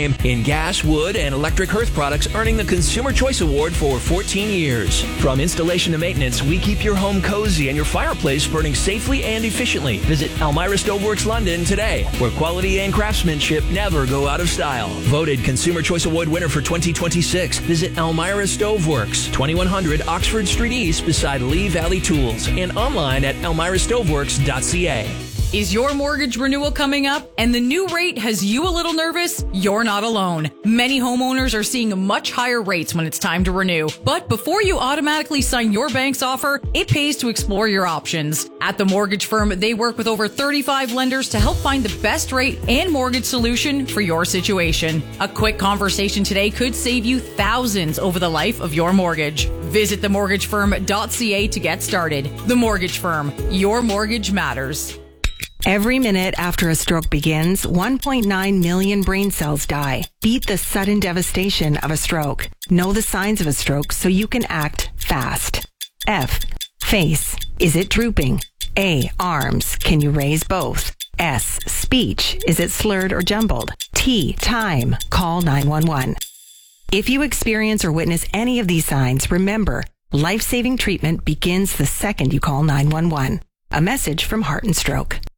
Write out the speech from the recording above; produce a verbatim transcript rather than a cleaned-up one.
time in gas, wood, and electric hearth products, earning the Consumer Choice Award for fourteen years. From installation to maintenance, we keep your home cozy and your fireplace burning safely and efficiently. Visit Elmira Stoveworks London today, where quality and craftsmanship never go out of style. Voted Consumer Choice Award winner for twenty twenty-six. Visit Elmira Stoveworks, twenty-one hundred Oxford Street East beside Lee Valley Tools, and online at elmira stoveworks dot c a. Is your mortgage renewal coming up and the new rate has you a little nervous? You're not alone. Many homeowners are seeing much higher rates when it's time to renew. But before you automatically sign your bank's offer, it pays to explore your options. At the mortgage firm, they work with over thirty-five lenders to help find the best rate and mortgage solution for your situation. A quick conversation today could save you thousands over the life of your mortgage. Visit the mortgage firm dot c a to get started. The Mortgage Firm. Your mortgage matters. Every minute after a stroke begins, one point nine million brain cells die. Beat the sudden devastation of a stroke. Know the signs of a stroke so you can act fast. F. Face. Is it drooping? A. Arms. Can you raise both? S. Speech. Is it slurred or jumbled? T. Time. Call nine one one. If you experience or witness any of these signs, remember, life-saving treatment begins the second you call nine one one. A message from Heart and Stroke.